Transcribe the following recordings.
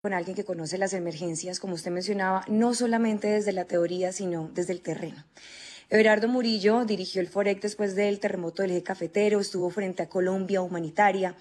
con alguien que conoce las emergencias, como usted mencionaba, no solamente desde la teoría, sino desde el terreno. Everardo Murillo dirigió el FOREC después del terremoto del eje cafetero, estuvo frente a Colombia Humanitaria,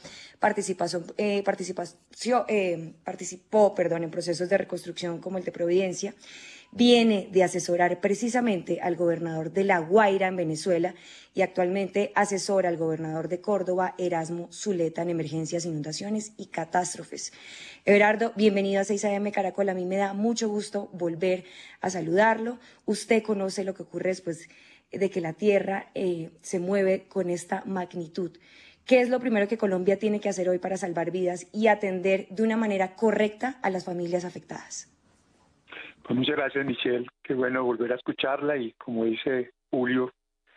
participó en procesos de reconstrucción como el de Providencia, viene de asesorar precisamente al gobernador de La Guaira en Venezuela y actualmente asesora al gobernador de Córdoba, Erasmo Zuleta, en emergencias, inundaciones y catástrofes. Everardo, bienvenido a 6 AM Caracol. A mí me da mucho gusto volver a saludarlo. Usted conoce lo que ocurre después de que la tierra se mueve con esta magnitud. ¿Qué es lo primero que Colombia tiene que hacer hoy para salvar vidas y atender de una manera correcta a las familias afectadas? Pues muchas gracias, Michelle. Qué bueno volver a escucharla y como dice Julio,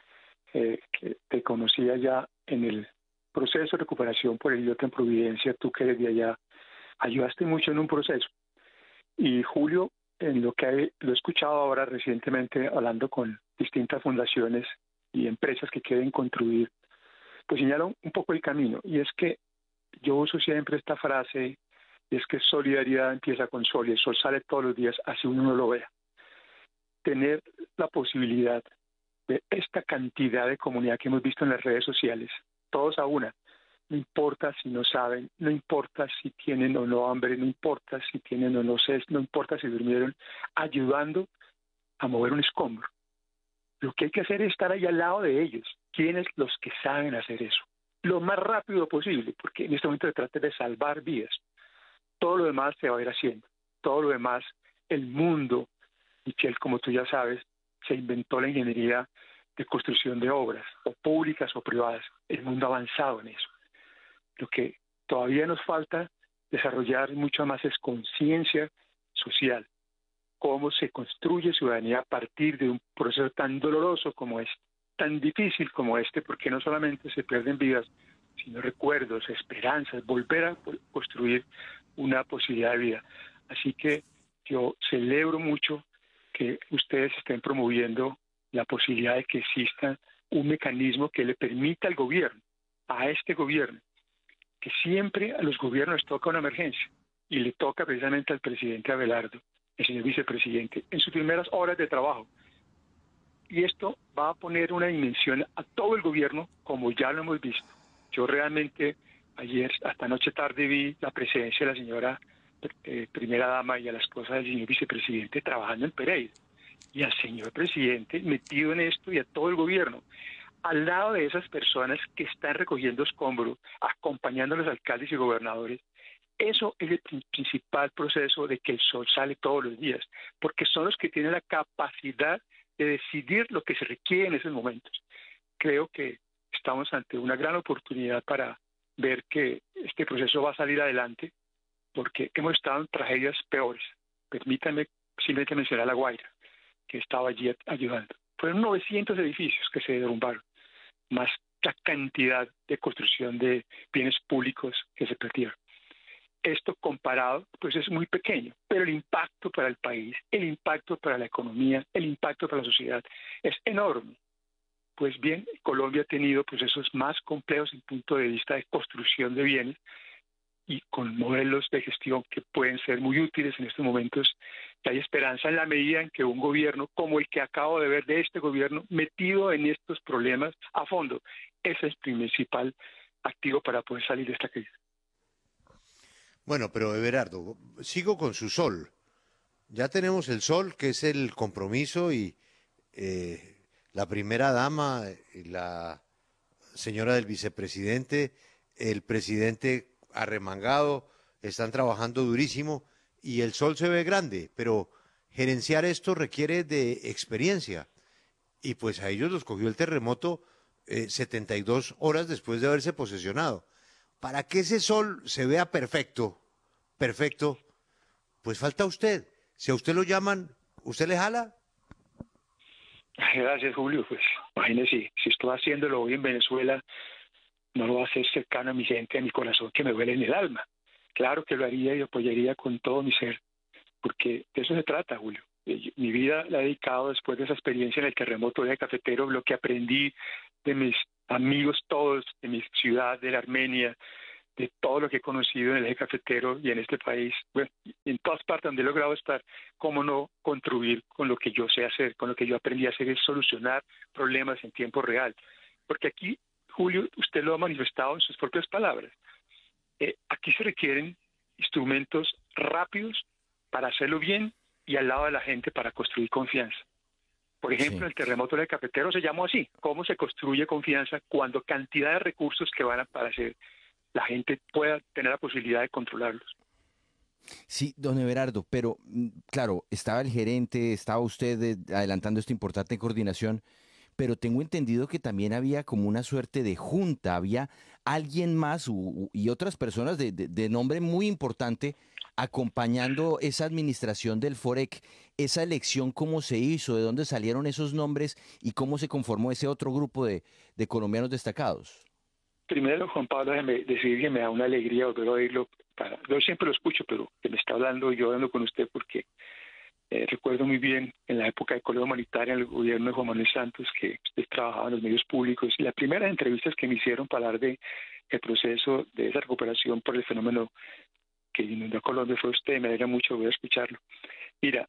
que te conocía ya en el proceso de recuperación por el idiota en Providencia, tú que desde allá ayudaste mucho en un proceso. Y Julio, en lo lo he escuchado ahora recientemente hablando con distintas fundaciones y empresas que quieren construir, pues señala un poco el camino. Y es que yo uso siempre esta frase, y es que solidaridad empieza con sol y el sol sale todos los días, así uno no lo vea. Tener la posibilidad de esta cantidad de comunidad que hemos visto en las redes sociales, todos a una, no importa si no saben, no importa si tienen o no hambre, no importa si tienen o no sed, no importa si durmieron, ayudando a mover un escombro. Lo que hay que hacer es estar ahí al lado de ellos, quienes los que saben hacer eso, lo más rápido posible, porque en este momento se trata de salvar vidas. Todo lo demás se va a ir haciendo, todo lo demás, el mundo, Michelle, como tú ya sabes, se inventó la ingeniería de construcción de obras, o públicas o privadas. El mundo ha avanzado en eso. Lo que todavía nos falta desarrollar mucho más es conciencia social. Cómo se construye ciudadanía a partir de un proceso tan doloroso como este, tan difícil como este, porque no solamente se pierden vidas, sino recuerdos, esperanzas, volver a construir una posibilidad de vida. Así que yo celebro mucho que ustedes estén promoviendo la posibilidad de que exista un mecanismo que le permita al gobierno, a este gobierno, que siempre a los gobiernos les toca una emergencia y le toca precisamente al presidente Abelardo, el señor vicepresidente, en sus primeras horas de trabajo. Y esto va a poner una dimensión a todo el gobierno, como ya lo hemos visto. Yo realmente ayer, hasta anoche tarde, vi la presencia de la señora primera dama y a la esposa del señor vicepresidente trabajando en Pereira. Y al señor presidente metido en esto y a todo el gobierno. Al lado de esas personas que están recogiendo escombros, acompañando a los alcaldes y gobernadores, eso es el principal proceso de que el sol sale todos los días, porque son los que tienen la capacidad de decidir lo que se requiere en esos momentos. Creo que estamos ante una gran oportunidad para ver que este proceso va a salir adelante, porque hemos estado en tragedias peores. Permítanme simplemente mencionar La Guaira, que estaba allí ayudando. Fueron 900 edificios que se derrumbaron, más la cantidad de construcción de bienes públicos que se perdieron. Esto comparado, pues es muy pequeño, pero el impacto para el país, el impacto para la economía, el impacto para la sociedad es enorme. Pues bien, Colombia ha tenido procesos más complejos desde el punto de vista de construcción de bienes y con modelos de gestión que pueden ser muy útiles en estos momentos. Que hay esperanza en la medida en que un gobierno como el que acabo de ver de este gobierno metido en estos problemas a fondo, ese es el principal activo para poder salir de esta crisis. Bueno, pero Everardo, sigo con su sol. Ya tenemos el sol, que es el compromiso y la primera dama, y la señora del vicepresidente, el presidente arremangado, están trabajando durísimo y el sol se ve grande, pero gerenciar esto requiere de experiencia y pues a ellos los cogió el terremoto 72 horas después de haberse posesionado. Para que ese sol se vea perfecto, perfecto, pues falta usted. Si a usted lo llaman, ¿usted le jala? Gracias, Julio. Pues imagínese, si estoy haciéndolo hoy en Venezuela, no lo va a hacer cercano a mi gente, a mi corazón, que me duele en el alma. Claro que lo haría y apoyaría con todo mi ser, porque de eso se trata, Julio. Mi vida la he dedicado después de esa experiencia en el terremoto de Cafetero, lo que aprendí de mis amigos todos, de mi ciudad, de la Armenia, de todo lo que he conocido en el eje cafetero y en este país, bueno, y en todas partes donde he logrado estar, cómo no contribuir con lo que yo sé hacer, con lo que yo aprendí a hacer, es solucionar problemas en tiempo real. Porque aquí, Julio, usted lo ha manifestado en sus propias palabras. Aquí se requieren instrumentos rápidos para hacerlo bien y al lado de la gente para construir confianza. Por ejemplo, el terremoto del cafetero se llamó así. ¿Cómo se construye confianza cuando cantidad de recursos que van a aparecer la gente pueda tener la posibilidad de controlarlos? Sí, don Everardo, pero claro, estaba el gerente, estaba usted adelantando esta importante coordinación, pero tengo entendido que también había como una suerte de junta, había alguien más y otras personas de nombre muy importante acompañando esa administración del FOREC, esa elección, cómo se hizo, de dónde salieron esos nombres y cómo se conformó ese otro grupo de colombianos destacados. Primero, Juan Pablo, déjeme decir que me da una alegría volver a oírlo. Yo siempre lo escucho, pero que me está hablando y yo hablando con usted porque recuerdo muy bien en la época de Colombia Humanitaria, en el gobierno de Juan Manuel Santos, que usted trabajaba en los medios públicos. Y las primeras entrevistas que me hicieron para hablar de el proceso de esa recuperación por el fenómeno que inundó a Colombia fue usted. Me alegra mucho volver a escucharlo. Mira,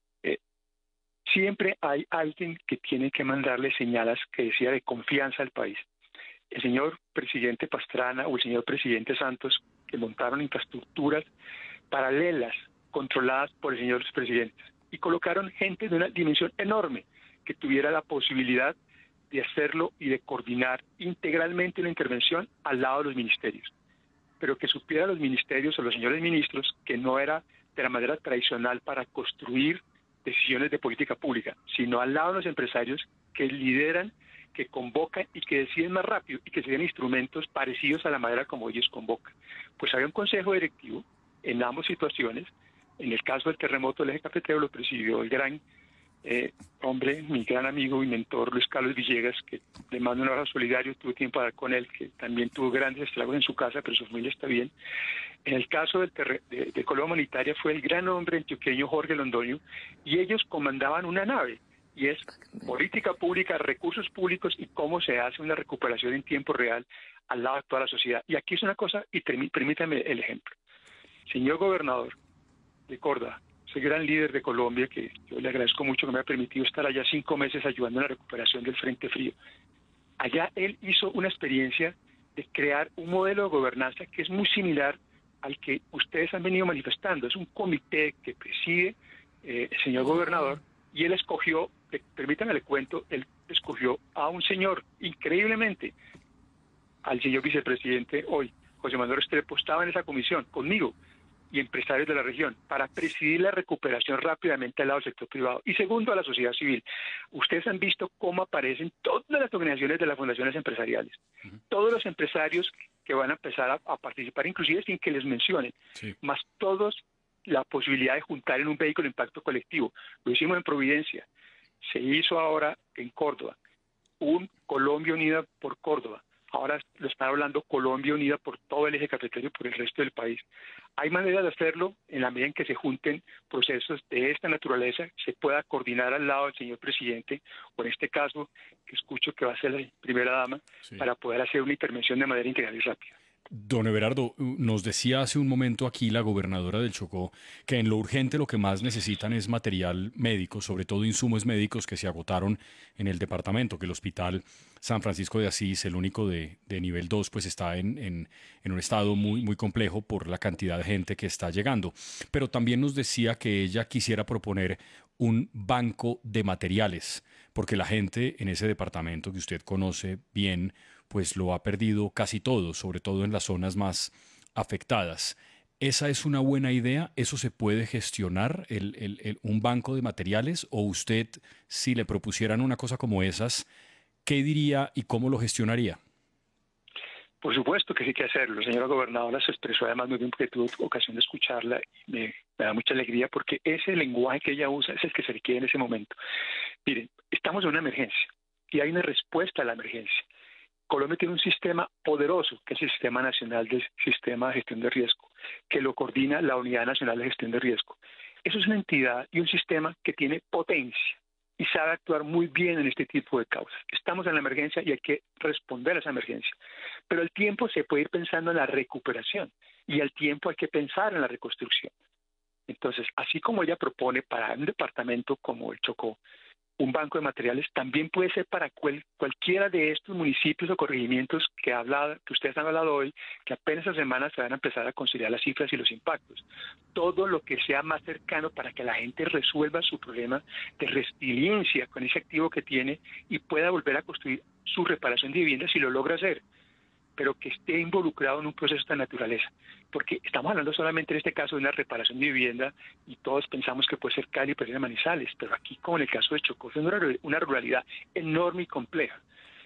siempre hay alguien que tiene que mandarle señales que decía de confianza al país. El señor presidente Pastrana o el señor presidente Santos, que montaron infraestructuras paralelas controladas por el señor presidente y colocaron gente de una dimensión enorme que tuviera la posibilidad de hacerlo y de coordinar integralmente una intervención al lado de los ministerios, pero que supieran los ministerios o los señores ministros que no era de la manera tradicional para construir decisiones de política pública, sino al lado de los empresarios que lideran, que convocan y que deciden más rápido y que se den instrumentos parecidos a la manera como ellos convocan. Pues había un consejo directivo en ambas situaciones. En el caso del terremoto del eje cafetero lo presidió el gran hombre, mi gran amigo y mentor Luis Carlos Villegas, que le mando un abrazo solidario, tuve tiempo de hablar con él, que también tuvo grandes estragos en su casa, pero su familia está bien. En el caso de Colombia Humanitaria fue el gran hombre antioqueño Jorge Londoño, y ellos comandaban una nave, y es política pública, recursos públicos y cómo se hace una recuperación en tiempo real al lado de toda la sociedad. Y aquí es una cosa, y permítame el ejemplo. Señor gobernador de Córdoba, soy gran líder de Colombia, que yo le agradezco mucho que me haya permitido estar allá 5 meses ayudando en la recuperación del Frente Frío. Allá él hizo una experiencia de crear un modelo de gobernanza que es muy similar al que ustedes han venido manifestando. Es un comité que preside el señor gobernador, y él escogió, permítanme le cuento, él escogió a un señor, increíblemente, al señor vicepresidente hoy, José Manuel Restrepo, estaba en esa comisión conmigo y empresarios de la región para presidir la recuperación rápidamente al lado del sector privado. Y segundo, a la sociedad civil. Ustedes han visto cómo aparecen todas las organizaciones de las fundaciones empresariales, todos los empresarios que van a empezar a participar, inclusive sin que les mencionen, más todos la posibilidad de juntar en un vehículo de impacto colectivo. Lo hicimos en Providencia, se hizo ahora en Córdoba, un Colombia Unida por Córdoba. Ahora lo están hablando Colombia Unida por todo el eje cafetero y por el resto del país. Hay maneras de hacerlo en la medida en que se junten procesos de esta naturaleza, se pueda coordinar al lado del señor presidente, o en este caso, que escucho que va a ser la primera dama, para poder hacer una intervención de manera integral y rápida. Don Everardo, nos decía hace un momento aquí la gobernadora del Chocó que en lo urgente lo que más necesitan es material médico, sobre todo insumos médicos que se agotaron en el departamento, que el Hospital San Francisco de Asís, el único de nivel 2, pues está en un estado muy complejo por la cantidad de gente que está llegando. Pero también nos decía que ella quisiera proponer un banco de materiales, porque la gente en ese departamento que usted conoce bien, pues lo ha perdido casi todo, sobre todo en las zonas más afectadas. ¿Esa es una buena idea? ¿Eso se puede gestionar, un banco de materiales? ¿O usted, si le propusieran una cosa como esas, qué diría y cómo lo gestionaría? Por supuesto que sí hay que hacerlo. La señora gobernadora se expresó además muy bien porque tuve ocasión de escucharla y me da mucha alegría porque ese lenguaje que ella usa es el que se requiere en ese momento. Miren, estamos en una emergencia y hay una respuesta a la emergencia. Colombia tiene un sistema poderoso, que es el Sistema Nacional del Sistema de Gestión de Riesgo, que lo coordina la Unidad Nacional de Gestión de Riesgo. Eso es una entidad y un sistema que tiene potencia y sabe actuar muy bien en este tipo de causas. Estamos en la emergencia y hay que responder a esa emergencia. Pero al tiempo se puede ir pensando en la recuperación y al tiempo hay que pensar en la reconstrucción. Entonces, así como ella propone para un departamento como el Chocó, un banco de materiales, también puede ser para cualquiera de estos municipios o corregimientos que ustedes han hablado hoy, que apenas esta semana se van a empezar a considerar las cifras y los impactos. Todo lo que sea más cercano para que la gente resuelva su problema de resiliencia con ese activo que tiene y pueda volver a construir su reparación de vivienda si lo logra hacer, pero que esté involucrado en un proceso de esta naturaleza. Porque estamos hablando solamente en este caso de una reparación de vivienda y todos pensamos que puede ser Cali, Pereira, Manizales, pero aquí, como en el caso de Chocó, es una ruralidad enorme y compleja.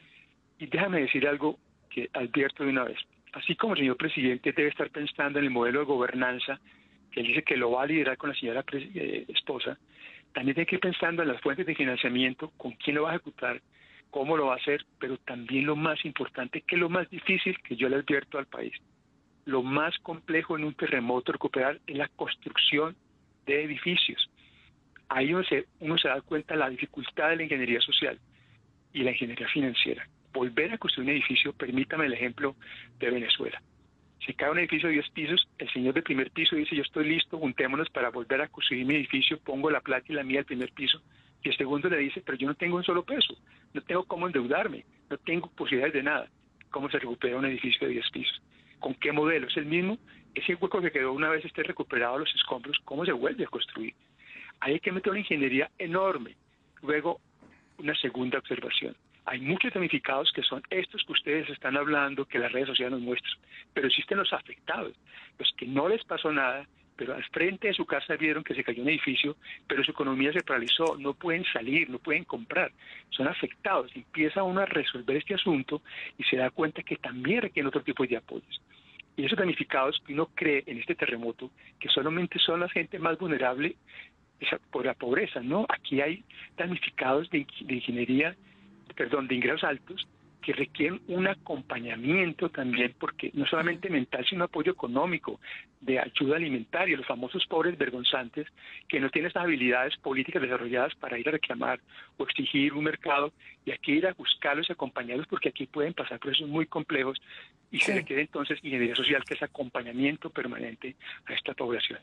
Y déjame decir algo que advierto de una vez. Así como el señor presidente debe estar pensando en el modelo de gobernanza, que él dice que lo va a liderar con la señora esposa, también tiene que ir pensando en las fuentes de financiamiento, con quién lo va a ejecutar, cómo lo va a hacer, pero también lo más importante, que es lo más difícil que yo le advierto al país. Lo más complejo en un terremoto recuperar es la construcción de edificios. Ahí uno se da cuenta de la dificultad de la ingeniería social y la ingeniería financiera. Volver a construir un edificio, permítame el ejemplo de Venezuela. Si cae un edificio de 10 pisos, el señor del primer piso dice, yo estoy listo, juntémonos para volver a construir mi edificio, pongo la plata y la mía al primer piso. Y el segundo le dice, pero yo no tengo un solo peso, no tengo cómo endeudarme, no tengo posibilidades de nada. ¿Cómo se recupera un edificio de 10 pisos? ¿Con qué modelo? ¿Es el mismo? Ese hueco que quedó una vez esté recuperado los escombros, ¿cómo se vuelve a construir? Ahí hay que meter una ingeniería enorme. Luego, una segunda observación. Hay muchos damnificados que son estos que ustedes están hablando, que las redes sociales nos muestran, pero existen los afectados, los que no les pasó nada, pero al frente de su casa vieron que se cayó un edificio, pero su economía se paralizó, no pueden salir, no pueden comprar, son afectados. Empieza uno a resolver este asunto y se da cuenta que también requieren otro tipo de apoyos. Y esos damnificados que uno cree en este terremoto, que solamente son la gente más vulnerable por la pobreza, ¿no? Aquí hay damnificados de ingeniería, de ingresos altos, que requieren un acompañamiento también, porque no solamente mental, sino apoyo económico, de ayuda alimentaria, los famosos pobres vergonzantes, que no tienen estas habilidades políticas desarrolladas para ir a reclamar o exigir un mercado, y aquí ir a buscarlos y acompañarlos, porque aquí pueden pasar procesos muy complejos, y se requiere entonces ingeniería social, que es acompañamiento permanente a esta población.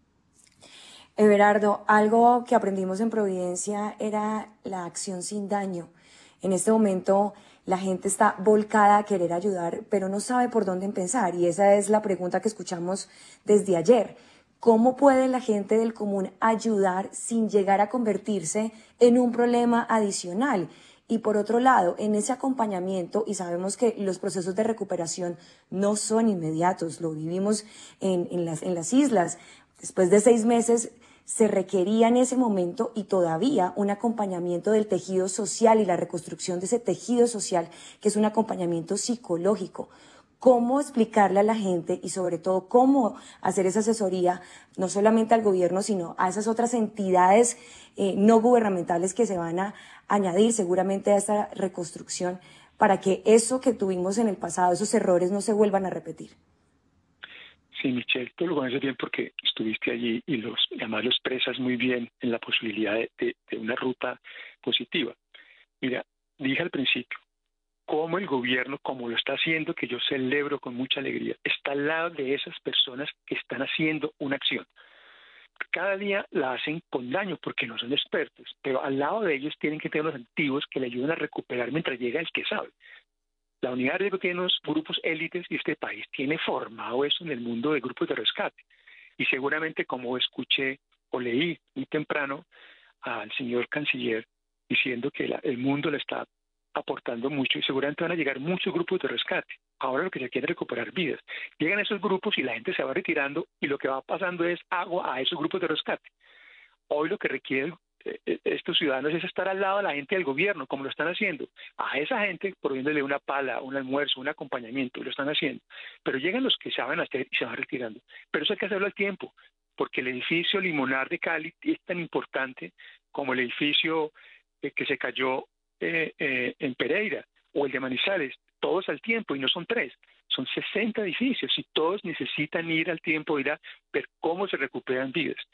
Everardo, algo que aprendimos en Providencia era la acción sin daño. En este momento la gente está volcada a querer ayudar, pero no sabe por dónde empezar. Y esa es la pregunta que escuchamos desde ayer. ¿Cómo puede la gente del común ayudar sin llegar a convertirse en un problema adicional? Y por otro lado, en ese acompañamiento, y sabemos que los procesos de recuperación no son inmediatos, lo vivimos en las islas. Después de 6 meses se requería en ese momento y todavía un acompañamiento del tejido social y la reconstrucción de ese tejido social, que es un acompañamiento psicológico. ¿Cómo explicarle a la gente y sobre todo cómo hacer esa asesoría no solamente al gobierno, sino a esas otras entidades no gubernamentales que se van a añadir seguramente a esta reconstrucción para que eso que tuvimos en el pasado, esos errores no se vuelvan a repetir? Sí, Michelle, tú lo conoces bien porque estuviste allí y además lo expresas muy bien en la posibilidad de una ruta positiva. Mira, dije al principio, cómo el gobierno, como lo está haciendo, que yo celebro con mucha alegría, está al lado de esas personas que están haciendo una acción. Cada día la hacen con daño porque no son expertos, pero al lado de ellos tienen que tener los activos que le ayuden a recuperar mientras llega el que sabe. La unidad de riesgo tiene unos grupos élites y este país tiene formado eso en el mundo de grupos de rescate. Y seguramente, como escuché o leí muy temprano al señor canciller diciendo que el mundo le está aportando mucho y seguramente van a llegar muchos grupos de rescate. Ahora lo que se quiere es recuperar vidas. Llegan esos grupos y la gente se va retirando y lo que va pasando es agua a esos grupos de rescate. Hoy lo que requieren estos ciudadanos es estar al lado de la gente del gobierno, como lo están haciendo. A esa gente, poniéndole una pala, un almuerzo, un acompañamiento, lo están haciendo. Pero llegan los que saben hacer y se van retirando. Pero eso hay que hacerlo al tiempo, porque el edificio Limonar de Cali es tan importante como el edificio que se cayó en Pereira o el de Manizales, todos al tiempo, y no son 3, son 60 edificios y todos necesitan ir al tiempo, ir a ver cómo se recuperan vidas.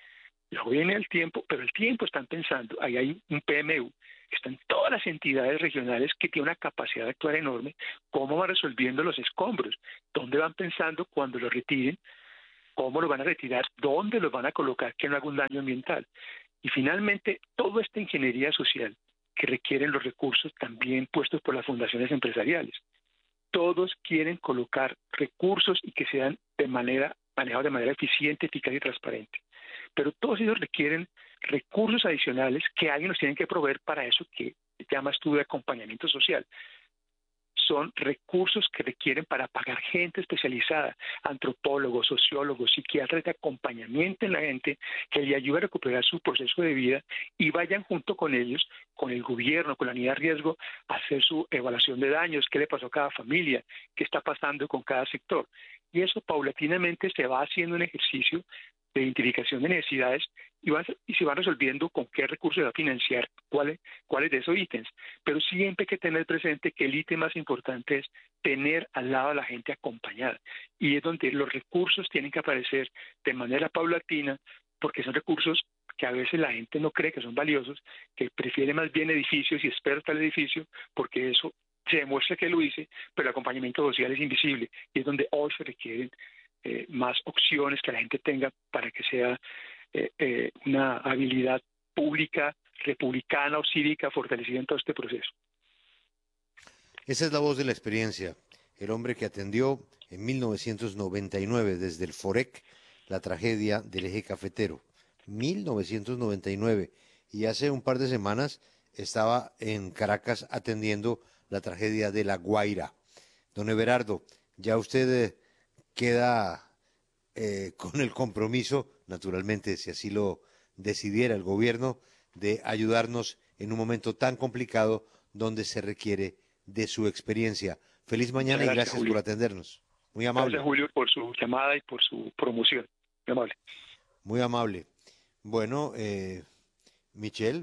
Luego viene el tiempo, pero el tiempo están pensando, ahí hay un PMU, están todas las entidades regionales que tienen una capacidad de actuar enorme, cómo van resolviendo los escombros, dónde van pensando cuando los retiren, cómo los van a retirar, dónde los van a colocar que no haga un daño ambiental. Y finalmente, toda esta ingeniería social que requieren los recursos también puestos por las fundaciones empresariales. Todos quieren colocar recursos y que sean manejados de manera eficiente, eficaz y transparente. Pero todos ellos requieren recursos adicionales que alguien nos tiene que proveer para eso que llamas tú de acompañamiento social. Son recursos que requieren para pagar gente especializada, antropólogos, sociólogos, psiquiatras de acompañamiento en la gente que le ayude a recuperar su proceso de vida y vayan junto con ellos, con el gobierno, con la unidad de riesgo, a hacer su evaluación de daños, qué le pasó a cada familia, qué está pasando con cada sector. Y eso paulatinamente se va haciendo un ejercicio de identificación de necesidades y se van resolviendo con qué recursos se va a financiar, cuáles de esos ítems. Pero siempre hay que tener presente que el ítem más importante es tener al lado a la gente acompañada. Y es donde los recursos tienen que aparecer de manera paulatina, porque son recursos que a veces la gente no cree que son valiosos, que prefiere más bien edificios y experta el edificio, porque eso se demuestra que lo hice, pero el acompañamiento social es invisible. Y es donde hoy se requieren más opciones que la gente tenga para que sea una habilidad pública, republicana o cívica fortalecida en todo este proceso. Esa es la voz de la experiencia, el hombre que atendió en 1999 desde el FOREC la tragedia del eje cafetero. 1999. Y hace un par de semanas estaba en Caracas atendiendo la tragedia de La Guaira. Don Everardo, ya usted queda con el compromiso, naturalmente, si así lo decidiera el gobierno, de ayudarnos en un momento tan complicado donde se requiere de su experiencia. Feliz mañana y gracias por atendernos. Muy amable. Gracias, Julio, por su llamada y por su promoción. Muy amable. Muy amable. Bueno, Michelle,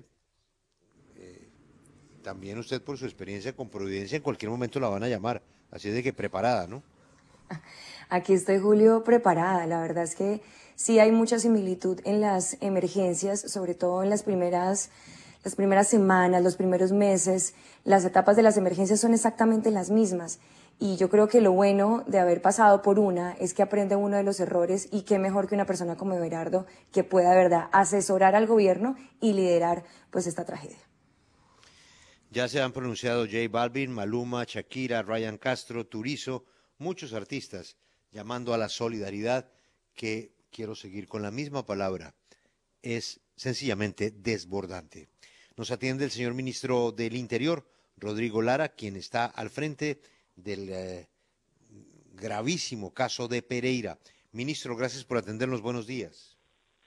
también usted por su experiencia con Providencia en cualquier momento la van a llamar, así es de que preparada, ¿no? Aquí estoy, Julio, preparada. La verdad es que sí hay mucha similitud en las emergencias, sobre todo en las primeras semanas, los primeros meses. Las etapas de las emergencias son exactamente las mismas. Y yo creo que lo bueno de haber pasado por una es que aprende uno de los errores y qué mejor que una persona como Everardo que pueda, de verdad, asesorar al gobierno y liderar pues esta tragedia. Ya se han pronunciado J Balvin, Maluma, Shakira, Ryan Castro, Turizo, muchos artistas llamando a la solidaridad, que quiero seguir con la misma palabra, es sencillamente desbordante. Nos atiende el señor ministro del Interior, Rodrigo Lara, quien está al frente del gravísimo caso de Pereira. Ministro, gracias por atendernos. Buenos días.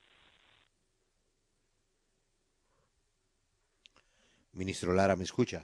Ministro Lara, ¿me escucha?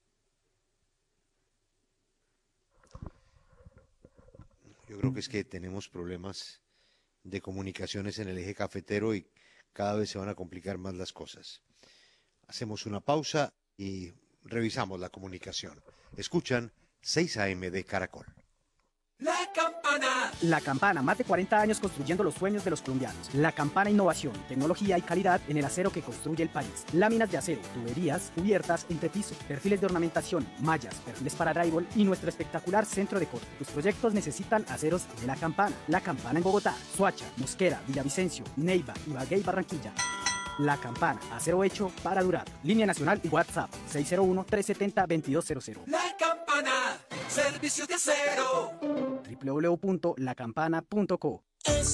Yo creo que es que tenemos problemas de comunicaciones en el eje cafetero y cada vez se van a complicar más las cosas. Hacemos una pausa y revisamos la comunicación. Escuchan 6 AM de Caracol. La Campana. La Campana, más de 40 años construyendo los sueños de los colombianos. La Campana, innovación, tecnología y calidad en el acero que construye el país. Láminas de acero, tuberías, cubiertas, entrepiso, perfiles de ornamentación, mallas, perfiles para drywall y nuestro espectacular centro de corte. Tus proyectos necesitan aceros de La Campana. La Campana en Bogotá, Soacha, Mosquera, Villavicencio, Neiva, Ibagué y Barranquilla. La Campana, acero hecho para durar. Línea nacional y WhatsApp 601-370-2200. La Campana, servicios de acero. www.lacampana.co.